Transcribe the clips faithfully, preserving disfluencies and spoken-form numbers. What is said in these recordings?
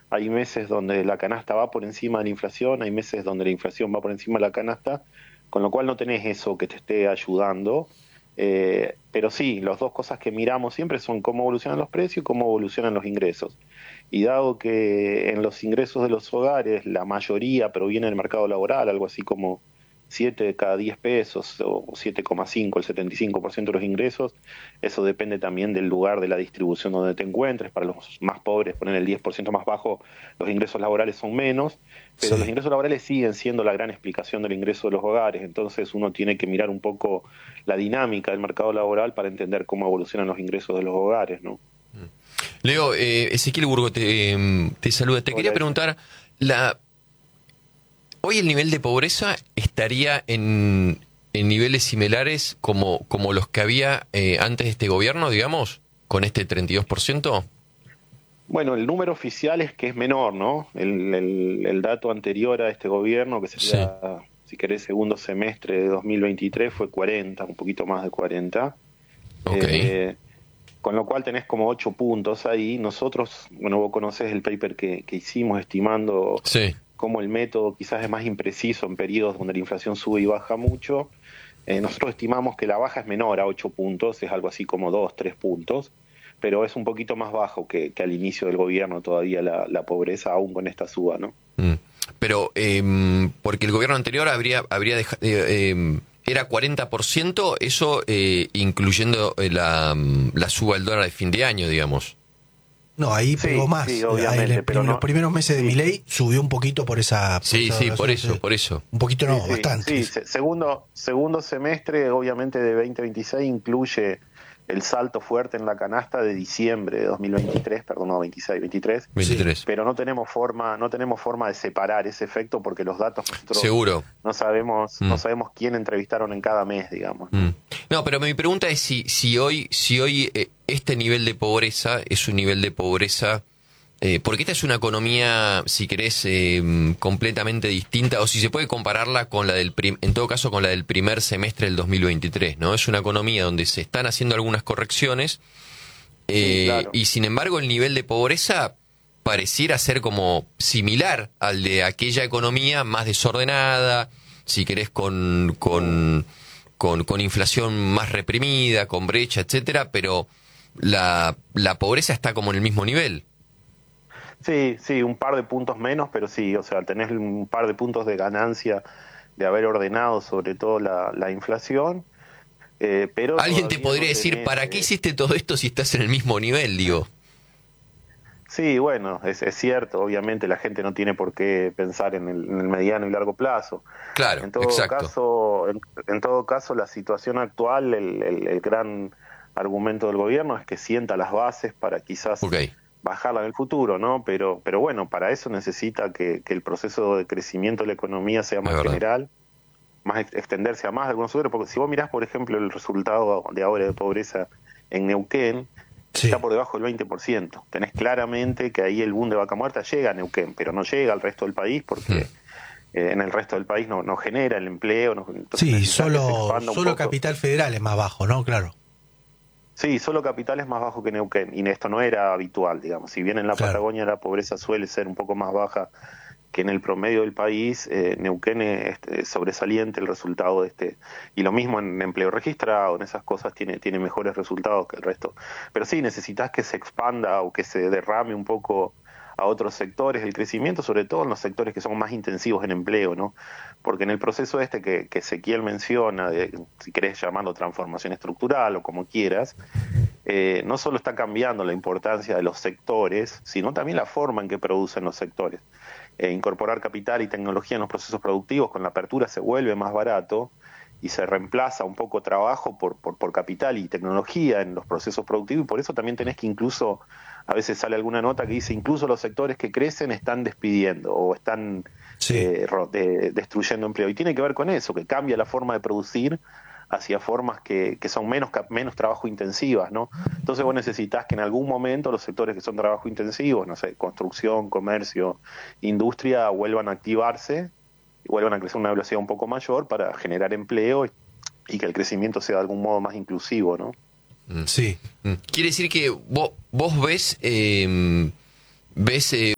hay meses donde la canasta va por encima de la inflación, hay meses donde la inflación va por encima de la canasta, con lo cual no tenés eso que te esté ayudando. Eh, pero sí, las dos cosas que miramos siempre son cómo evolucionan los precios y cómo evolucionan los ingresos. Y dado que en los ingresos de los hogares la mayoría proviene del mercado laboral, algo así como siete de cada diez pesos o siete coma cinco, el setenta y cinco por ciento de los ingresos, eso depende también del lugar de la distribución donde te encuentres. Para los más pobres, poner el diez por ciento más bajo, los ingresos laborales son menos, pero los Sí. ingresos laborales siguen siendo la gran explicación del ingreso de los hogares. Entonces uno tiene que mirar un poco la dinámica del mercado laboral para entender cómo evolucionan los ingresos de los hogares, ¿no? Leo, eh, Ezequiel Burgo te, te saluda. Te quería Hola, Eze. preguntar, la, ¿hoy el nivel de pobreza estaría en, en niveles similares como, como los que había eh, antes de este gobierno, digamos, con este treinta y dos por ciento? Bueno, el número oficial es que es menor, ¿no? El, el, el dato anterior a este gobierno, que Sí. sería, si querés, segundo semestre de dos mil veintitrés, fue cuarenta, un poquito más de cuarenta. Ok. Eh, con lo cual tenés como ocho puntos ahí. Nosotros, bueno, vos conocés el paper que, que hicimos estimando Sí. cómo el método quizás es más impreciso en periodos donde la inflación sube y baja mucho. Eh, nosotros estimamos que la baja es menor a ocho puntos, es algo así como dos, tres puntos, pero es un poquito más bajo que, que al inicio del gobierno todavía la, la pobreza, aún con esta suba, ¿no? Mm. Pero, eh, porque el gobierno anterior habría, habría dejado... Eh, eh, ¿era cuarenta por ciento? Eso eh, incluyendo eh, la, la suba del dólar de fin de año, digamos. No, ahí Sí, pegó sí, más. Ahí en obviamente, el pero prim- los no. primeros meses de Sí, Milei subió un poquito por esa... Por Sí, esa sí, por razón, eso, sí. por eso. Un poquito sí, no, sí, bastante. sí. Se- Segundo, segundo semestre, obviamente, de veinte veintiséis incluye el salto fuerte en la canasta de diciembre de dos mil veintitrés, perdón, no, veintiséis, veintitrés, Sí. veintitrés. pero no tenemos forma, no tenemos forma de separar ese efecto porque los datos nosotros Seguro. no sabemos, Mm, no sabemos quién entrevistaron en cada mes, digamos, mm. ¿no? No, pero mi pregunta es si, si hoy, si hoy eh, este nivel de pobreza es un nivel de pobreza, eh, porque esta es una economía, si querés, eh, completamente distinta, o si se puede compararla con la del, prim- en todo caso, con la del primer semestre del dos mil veintitrés, ¿no? Es una economía donde se están haciendo algunas correcciones, Sí, eh, claro. y sin embargo el nivel de pobreza pareciera ser como similar al de aquella economía más desordenada, si querés, con, con, con, con inflación más reprimida, con brecha, etcétera, pero la, la pobreza está como en el mismo nivel. Sí, sí, un par de puntos menos, pero sí, o sea, tenés un par de puntos de ganancia de haber ordenado sobre todo la, la inflación, eh, pero Alguien te todavía podría no decir, tenés... ¿para qué eh, hiciste todo esto si estás en el mismo nivel? Digo, Sí, bueno, es, es cierto, obviamente la gente no tiene por qué pensar en el, en el mediano y largo plazo. claro, En todo exacto. caso, en, en todo caso, la situación actual, el, el, el gran argumento del gobierno es que sienta las bases para quizás Ok, bajarla en el futuro, ¿no? Pero, pero bueno, para eso necesita que, que el proceso de crecimiento de la economía sea es más verdad. general, más ex- extenderse a más de algunos sectores, porque si vos mirás, por ejemplo, el resultado de ahora de pobreza en Neuquén, está Sí. por debajo del veinte por ciento. Tenés claramente que ahí el boom de vaca muerta llega a Neuquén, pero no llega al resto del país Hmm. porque eh, en el resto del país no, no genera el empleo, no- entonces Sí, necesitas que se solo, expanda un solo poco. Capital Federal es más bajo, ¿no? Claro, Sí, solo Capital es más bajo que Neuquén, y esto no era habitual, digamos. Si bien en la claro. Patagonia la pobreza suele ser un poco más baja que en el promedio del país, eh, Neuquén es, es sobresaliente el resultado de este, y lo mismo en empleo registrado, en esas cosas tiene, tiene mejores resultados que el resto. Pero sí, necesitas que se expanda o que se derrame un poco a otros sectores el crecimiento, sobre todo en los sectores que son más intensivos en empleo, ¿no? Porque en el proceso este que, que Ezequiel menciona, de, si querés llamarlo transformación estructural o como quieras, eh, no solo está cambiando la importancia de los sectores, sino también la forma en que producen los sectores. Eh, incorporar capital y tecnología en los procesos productivos, con la apertura se vuelve más barato y se reemplaza un poco trabajo por, por, por capital y tecnología en los procesos productivos, y por eso también tenés que incluso, a veces sale alguna nota que dice, incluso los sectores que crecen están despidiendo o están Sí. eh, ro- de- destruyendo empleo. Y tiene que ver con eso, que cambia la forma de producir hacia formas que, que son menos, cap- menos trabajo intensivas, ¿no? Entonces vos necesitas que en algún momento los sectores que son trabajo intensivos, no sé, construcción, comercio, industria, vuelvan a activarse y vuelvan a crecer a una velocidad un poco mayor para generar empleo y, y que el crecimiento sea de algún modo más inclusivo, ¿no? Mm, Sí. mm. Quiere decir que vos, vos ves, eh, ves eh, un pico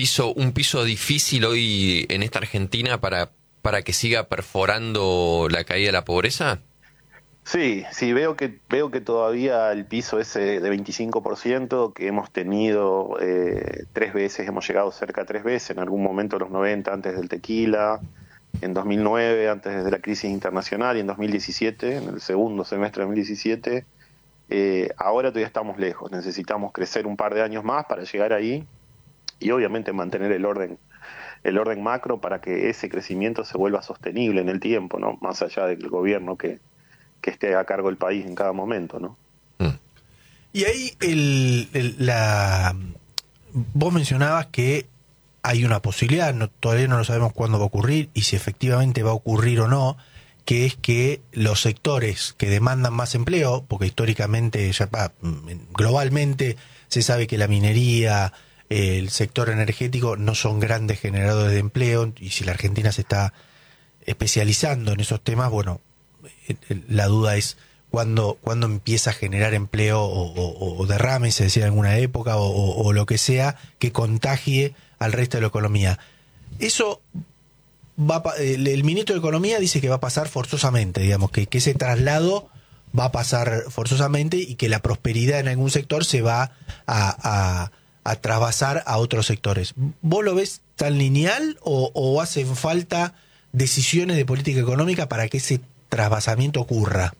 piso, un piso difícil hoy en esta Argentina para, para que siga perforando la caída de la pobreza? Sí, sí, veo que veo que todavía el piso ese de veinticinco por ciento que hemos tenido eh, tres veces, hemos llegado cerca de tres veces, en algún momento los noventa antes del tequila, en dos mil nueve antes de la crisis internacional y en dos mil diecisiete, en el segundo semestre de dos mil diecisiete, eh, ahora todavía estamos lejos, necesitamos crecer un par de años más para llegar ahí y obviamente mantener el orden el orden macro para que ese crecimiento se vuelva sostenible en el tiempo, ¿no? Más allá del gobierno que que esté a cargo del país en cada momento, ¿no? Mm. Y ahí el, el- la vos mencionabas que hay una posibilidad, no, todavía no lo sabemos cuándo va a ocurrir y si efectivamente va a ocurrir o no, que es que los sectores que demandan más empleo, porque históricamente, ya va, globalmente se sabe que la minería, eh, el sector energético no son grandes generadores de empleo, y si la Argentina se está especializando en esos temas, bueno, la duda es cuándo, cuándo empieza a generar empleo o, o, o derrame, se decía en alguna época, o, o, o lo que sea, que contagie al resto de la economía. Eso va a, el, el ministro de Economía dice que va a pasar forzosamente, digamos, que, que ese traslado va a pasar forzosamente y que la prosperidad en algún sector se va a, a, a trasvasar a otros sectores. ¿Vos lo ves tan lineal o, o hacen falta decisiones de política económica para que ese trasvasamiento ocurra?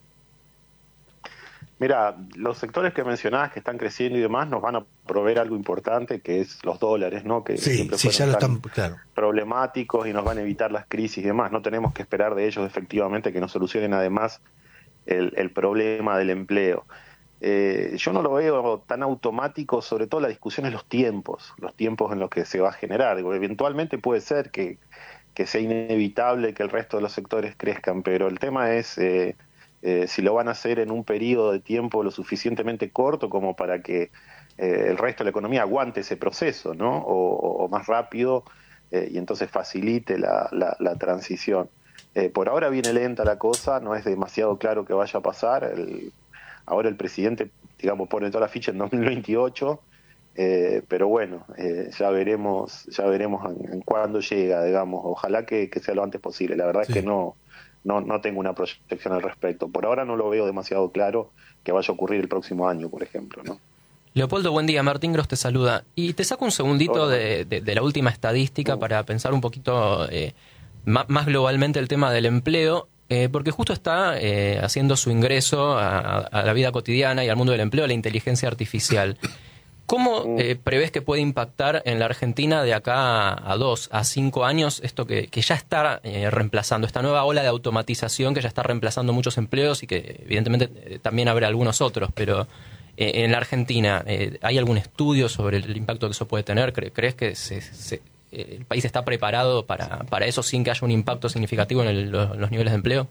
Mira, los sectores que mencionabas que están creciendo y demás nos van a proveer algo importante que es los dólares, ¿no? Que Sí, siempre sí, fueron ya lo tan están, claro. problemáticos y nos van a evitar las crisis y demás. No tenemos que esperar de ellos efectivamente que nos solucionen además el, el problema del empleo. Eh, yo no lo veo tan automático, sobre todo la discusión es los tiempos, los tiempos en los que se va a generar. Digo, eventualmente puede ser que que sea inevitable que el resto de los sectores crezcan, pero el tema es eh, eh, si lo van a hacer en un periodo de tiempo lo suficientemente corto como para que eh, el resto de la economía aguante ese proceso, ¿no? O, o más rápido eh, y entonces facilite la, la, la transición. Eh, por ahora viene lenta la cosa, no es demasiado claro que vaya a pasar. El, ahora el presidente, digamos, pone toda la ficha en dos mil veintiocho. Eh, pero bueno, eh, ya veremos ya veremos en, en cuándo llega, digamos, ojalá que, que sea lo antes posible. La verdad sí. es que no, no no tengo una proyección al respecto. Por ahora no lo veo demasiado claro que vaya a ocurrir el próximo año, por ejemplo, ¿no? Leopoldo, buen día. Martín Gross te saluda. Y te saco un segundito de, de, de la última estadística uh. para pensar un poquito eh, más, más globalmente el tema del empleo, eh, porque justo está eh, haciendo su ingreso a, a la vida cotidiana y al mundo del empleo la inteligencia artificial. ¿Cómo eh, prevés que puede impactar en la Argentina de acá a dos, a cinco años esto que, que ya está eh, reemplazando, esta nueva ola de automatización que ya está reemplazando muchos empleos y que evidentemente eh, también habrá algunos otros, pero eh, en la Argentina, eh, ¿hay algún estudio sobre el impacto que eso puede tener? ¿Crees que se, se, eh, el país está preparado para, para eso sin que haya un impacto significativo en el, los, los niveles de empleo?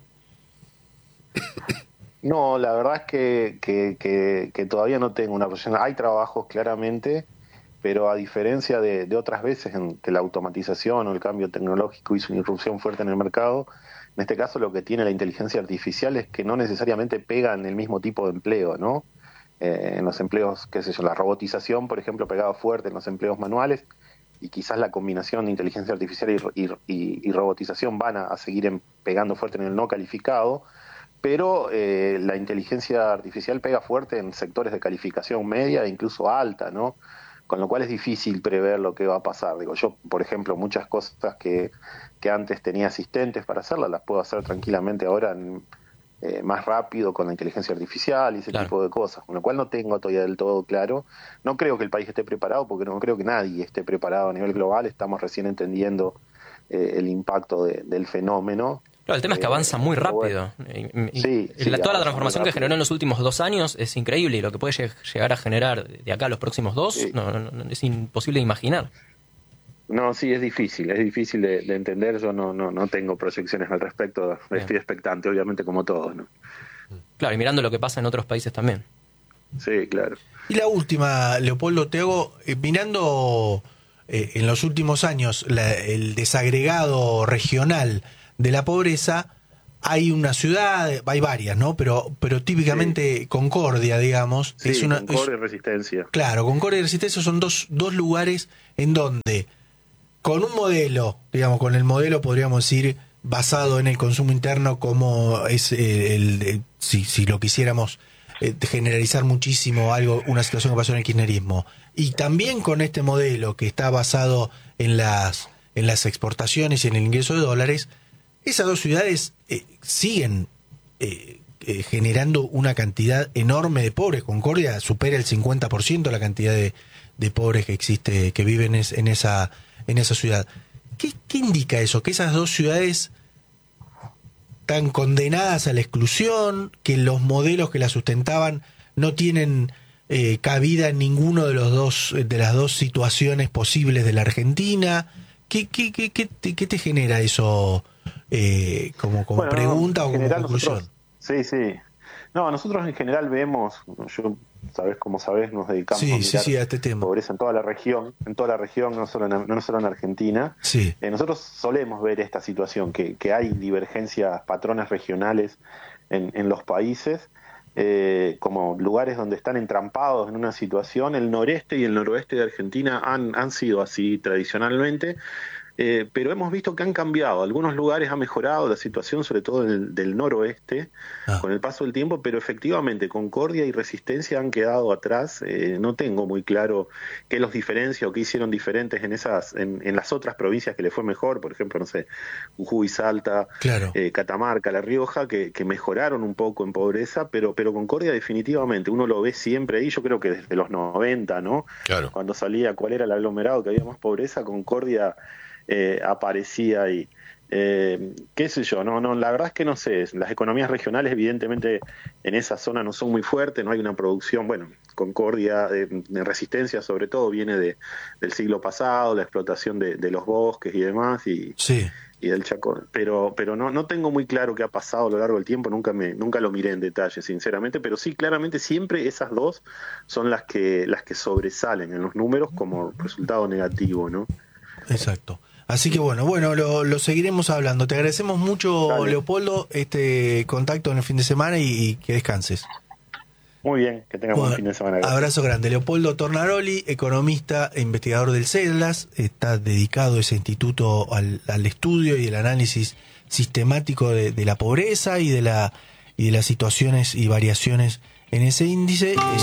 No, la verdad es que, que, que, que todavía no tengo una posición. Hay trabajos claramente, pero a diferencia de, de otras veces en que la automatización o el cambio tecnológico hizo una irrupción fuerte en el mercado, en este caso lo que tiene la inteligencia artificial es que no necesariamente pega en el mismo tipo de empleo, ¿no? Eh, en los empleos, qué sé yo, la robotización, por ejemplo, pegaba fuerte en los empleos manuales y quizás la combinación de inteligencia artificial y, y, y, y robotización van a, a seguir en, pegando fuerte en el no calificado. Pero eh, la inteligencia artificial pega fuerte en sectores de calificación media e incluso alta, ¿no? Con lo cual es difícil prever lo que va a pasar. Digo, yo, por ejemplo, muchas cosas que, que antes tenía asistentes para hacerlas, las puedo hacer tranquilamente ahora en, eh, más rápido con la inteligencia artificial y ese claro. tipo de cosas. Con lo cual no tengo todavía del todo claro. No creo que el país esté preparado, porque no creo que nadie esté preparado a nivel global. Estamos recién entendiendo eh, el impacto de, del fenómeno. Claro, el tema es que avanza muy rápido. Bueno. Y, sí, y sí, la, toda la transformación que generó en los últimos dos años es increíble y lo que puede llegar a generar de acá a los próximos dos sí. no, no, no, es imposible de imaginar. No, sí, es difícil, es difícil de, de entender. Yo no, no, no tengo proyecciones al respecto. Bien. Estoy expectante, obviamente, como todos, ¿no? Claro, y mirando lo que pasa en otros países también. Sí, claro. Y la última, Leopoldo, te hago, eh, mirando eh, en los últimos años la, el desagregado regional de la pobreza, hay una ciudad, hay varias, ¿no? Pero pero típicamente sí. Concordia, digamos, sí, es una Concordia es, y Resistencia. Claro, Concordia y Resistencia son dos dos lugares en donde con un modelo, digamos, con el modelo podríamos decir basado en el consumo interno, como es eh, el, el si, si lo quisiéramos eh, generalizar muchísimo, algo, una situación que pasó en el kirchnerismo, y también con este modelo que está basado en las en las exportaciones y en el ingreso de dólares, esas dos ciudades eh, siguen eh, eh, generando una cantidad enorme de pobres. Concordia supera el cincuenta por ciento la cantidad de, de pobres que existe, que viven es, en esa en esa ciudad. ¿Qué, ¿Qué indica eso? Que esas dos ciudades están condenadas a la exclusión, que los modelos que la sustentaban no tienen eh, cabida en ninguno de los dos de las dos situaciones posibles de la Argentina. ¿Qué, qué, qué, qué, te, qué te genera eso eh, como, como bueno, pregunta no, o como conclusión? Nosotros, sí, sí. No, nosotros en general vemos, yo, sabes, como sabes, nos dedicamos sí, a mirar sí, sí, a este tema. pobreza en toda la región, en toda la región, no solo en, no solo en Argentina. Sí. Eh, nosotros solemos ver esta situación, que, que hay divergencias, patrones regionales en, en los países, eh, como lugares donde están entrampados en una situación. El noreste y el noroeste de Argentina han, han sido así tradicionalmente. Eh, pero hemos visto que han cambiado. Algunos lugares ha mejorado la situación, sobre todo del, del noroeste, ah. con el paso del tiempo, pero efectivamente Concordia y Resistencia han quedado atrás. Eh, no tengo muy claro qué los diferencia o qué hicieron diferentes en esas, en, en las otras provincias que le fue mejor, por ejemplo, no sé, Jujuy, Salta, claro. eh, Catamarca, La Rioja, que, que mejoraron un poco en pobreza, pero, pero Concordia definitivamente, uno lo ve siempre ahí, yo creo que desde los noventa, ¿no? Claro. Cuando salía cuál era el aglomerado que había más pobreza, Concordia Eh, aparecía ahí. Eh, qué sé yo, no, no, la verdad es que no sé. Las economías regionales evidentemente en esa zona no son muy fuertes, no hay una producción, bueno, Concordia, de, de Resistencia sobre todo, viene de, del siglo pasado, la explotación de, de los bosques y demás, y, sí. y del Chaco, pero, pero no, no tengo muy claro qué ha pasado a lo largo del tiempo, nunca me, nunca lo miré en detalle, sinceramente, pero sí, claramente siempre esas dos son las que, las que sobresalen en los números como resultado negativo, ¿no? Exacto. Así que bueno, bueno, lo, lo seguiremos hablando. Te agradecemos mucho, Dale. Leopoldo, este contacto en el fin de semana y, y que descanses. Muy bien, que tengas bueno, buen fin de semana. Gracias. Abrazo grande. Leopoldo Tornaroli, economista e investigador del CEDLAS, está dedicado ese instituto al, al estudio y el análisis sistemático de, de la pobreza y de la y de las situaciones y variaciones en ese índice.